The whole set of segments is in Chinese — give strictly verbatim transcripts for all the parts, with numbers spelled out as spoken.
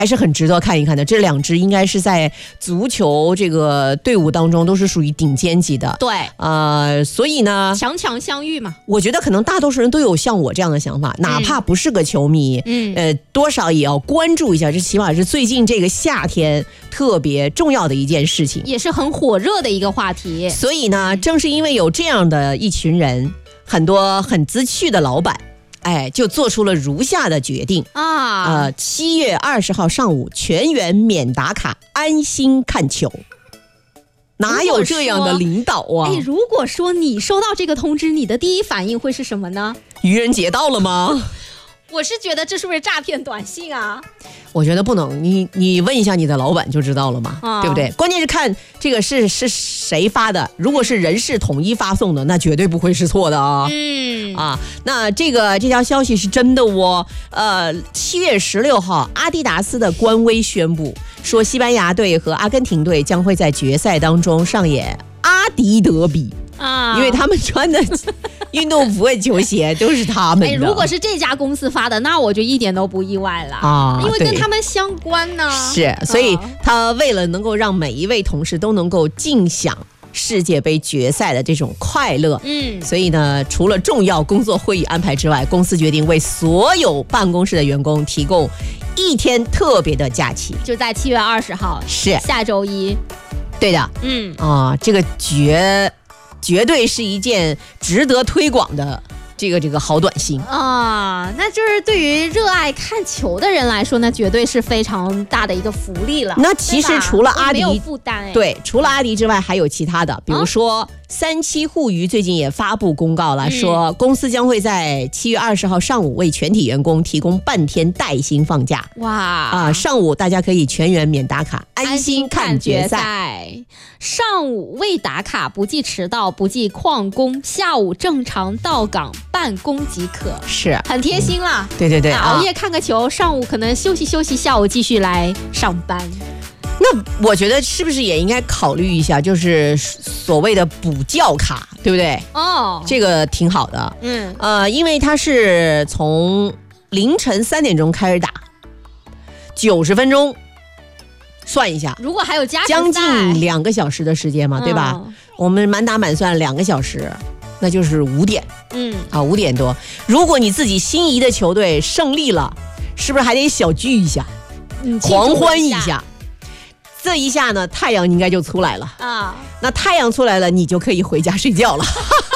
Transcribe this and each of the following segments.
还是很值得看一看的。这两支应该是在足球这个队伍当中都是属于顶尖级的。 对， 呃，所以呢， 强强相遇嘛。 我觉得可能大多数人都有像我这样的想法，哪怕不是个球迷，嗯，呃，多少也要关注一下，这起码是最近这个夏天特别重要的一件事情， 也是很火热的一个话题。 所以呢，正是因为有这样的一群人，很多很知趣的老板。哎，就做出了如下的决定啊！呃，七月二十号上午全员免打卡，安心看球。哪有这样的领导啊？ 哎，如果说你收到这个通知，你的第一反应会是什么呢？ 愚人节到了吗？ 我是觉得这是不是诈骗短信啊？ 我觉得不能，你你问一下你的老板就知道了嘛，啊、对不对？关键是看这个是是谁发的，如果是人事统一发送的，那绝对不会是错的啊。嗯啊，那这个这条消息是真的哦。呃，七月十六号，阿迪达斯的官微宣布说，西班牙队和阿根廷队将会在决赛当中上演阿迪德比。啊，因为他们穿的运动服和球鞋都是他们的。哎， 如果是这家公司发的，那我就一点都不意外了啊，因为跟他们相关呢。 是，所以他为了能够让每一位同事都能够尽享世界杯决赛的这种快乐，嗯，所以呢，除了重要工作会议安排之外，公司决定为所有办公室的员工提供一天特别的假期， 就在七月二十号， 是下周一。 对的，嗯啊，这个绝。绝对是一件值得推广的这个这个好短信啊！那就是对于热爱看球的人来说，那绝对是非常大的一个福利了。 那其实除了阿迪， 没有负担哎。 对，除了阿迪之外，还有其他的，比如说。啊三七互娱最近也发布公告了，说公司将会在七月二十号上午为全体员工提供半天带薪放假。哇啊！上午大家可以全员免打卡，安心看决赛。 上午未打卡不计迟到，不计旷工，下午正常到岗办公即可， 是很贴心了。 嗯、对对对， 熬夜看个球，上午可能休息休息，下午继续来上班。 那我觉得是不是也应该考虑一下，就是所谓的补觉卡，对不对？哦，这个挺好的。嗯，呃，因为它是从凌晨三点钟开始打，九十分钟，算一下， 如果还有加将近两个小时的时间嘛，对吧？嗯、我们满打满算两个小时，那就是五点。嗯，啊，五点多。如果你自己心仪的球队胜利了，是不是还得小聚一下，嗯、狂欢一下？这一下呢，太阳应该就出来了啊！那太阳出来了，你就可以回家睡觉了。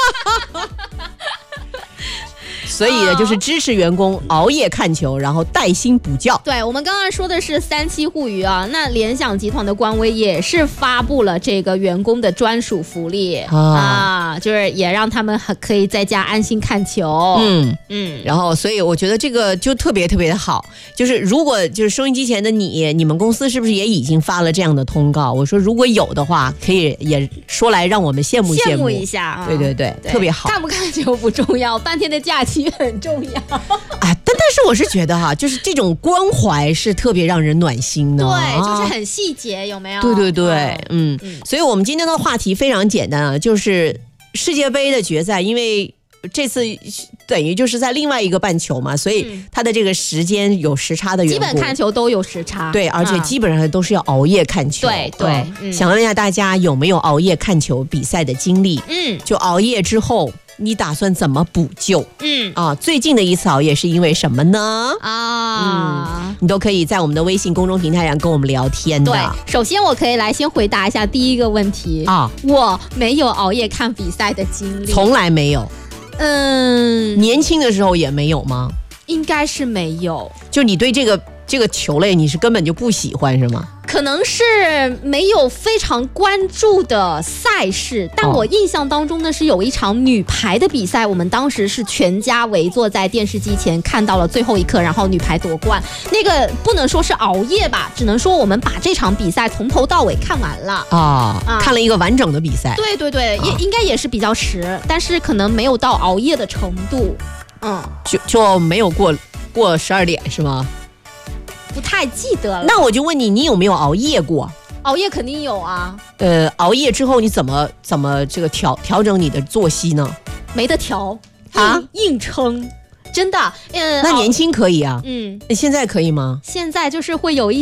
所以呢，就是支持员工熬夜看球，然后带薪补觉。 对，我们刚刚说的是三七互娱啊，那联想集团的官微也是发布了这个员工的专属福利 啊, 啊，就是也让他们可以在家安心看球。嗯嗯，然后所以我觉得这个就特别特别的好。就是如果就是收音机前的你，你们公司是不是也已经发了这样的通告？我说如果有的话，可以也说来让我们羡慕羡慕羡慕一下啊。 对对 对, 对，特别好。 看不看球不重要，半天的假期很重要。 哎，但但是我是觉得哈、啊，就是这种关怀是特别让人暖心的。 对，就是很细节，有没有？ 对对对，哦、嗯嗯。所以我们今天的话题非常简单啊，就是世界杯的决赛，因为这次等于就是在另外一个半球嘛，所以它的这个时间有时差的缘故， 基本看球都有时差。 对，而且基本上都是要熬夜看球。 对对、 嗯嗯，想问一下大家有没有熬夜看球比赛的经历？嗯，就熬夜之后。你打算怎么补救？嗯啊，最近的一次熬夜是因为什么呢？啊，嗯，你都可以在我们的微信公众平台上跟我们聊天的。 对，首先我可以来先回答一下第一个问题啊，我没有熬夜看比赛的经历， 从来没有。 嗯， 年轻的时候也没有吗？ 应该是没有。 就你对这个这个球类你是根本就不喜欢是吗？ 可能是没有非常关注的赛事，但我印象当中呢是有一场女排的比赛，我们当时是全家围坐在电视机前看到了最后一刻，然后女排夺冠。那个不能说是熬夜吧，只能说我们把这场比赛从头到尾看完了啊，啊看了一个完整的比赛。 对对对，也、啊、应该也是比较实，但是可能没有到熬夜的程度。嗯， 就就没有过过十二点是吗？ 不太记得了。 那我就问你，你有没有熬夜过？ 熬夜肯定有啊。 呃，熬夜之后你怎么怎么这个调调整你的作息呢？ 没得调啊，硬撑，真的。呃， 那年轻可以啊。嗯，你现在可以吗？ 现在就是会有一